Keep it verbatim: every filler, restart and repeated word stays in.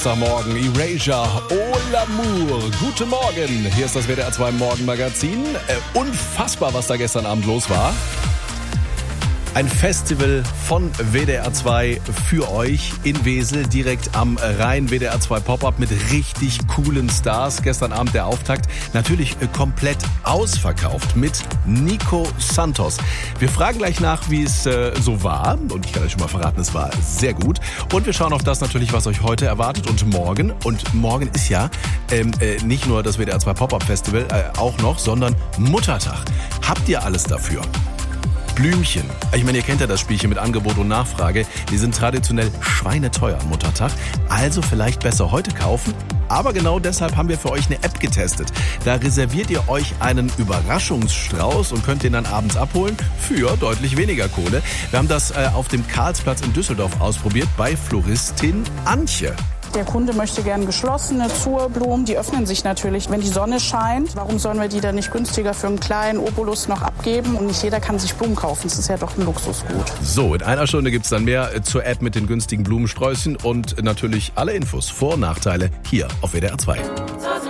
Morgen, Erasure, Oh L'Amour. Guten Morgen, hier ist das W D R zwei Morgenmagazin. Äh, unfassbar, was da gestern Abend los war. Ein Festival von W D R zwei für euch in Wesel, direkt am Rhein. W D R zwei Pop-Up mit richtig coolen Stars. Gestern Abend der Auftakt, natürlich komplett ausverkauft mit Nico Santos. Wir fragen gleich nach, wie es äh, so war. Und ich kann euch schon mal verraten, es war sehr gut. Und wir schauen auf das natürlich, was euch heute erwartet und morgen. Und morgen ist ja ähm, äh, nicht nur das W D R zwei Pop-Up Festival äh, auch noch, sondern Muttertag. Habt ihr alles dafür? Blümchen. Ich meine, ihr kennt ja das Spielchen mit Angebot und Nachfrage. Die sind traditionell schweineteuer am Muttertag. Also vielleicht besser heute kaufen. Aber genau deshalb haben wir für euch eine App getestet. Da reserviert ihr euch einen Überraschungsstrauß und könnt den dann abends abholen für deutlich weniger Kohle. Wir haben das äh, auf dem Karlsplatz in Düsseldorf ausprobiert bei Floristin Antje. Der Kunde möchte gern geschlossene Zurblumen. Die öffnen sich natürlich, wenn die Sonne scheint. Warum sollen wir die dann nicht günstiger für einen kleinen Obolus noch abgeben? Und nicht jeder kann sich Blumen kaufen. Das ist ja doch ein Luxusgut. So, in einer Stunde gibt's dann mehr zur App mit den günstigen Blumensträußchen und natürlich alle Infos, Vor- und Nachteile hier auf W D R zwei.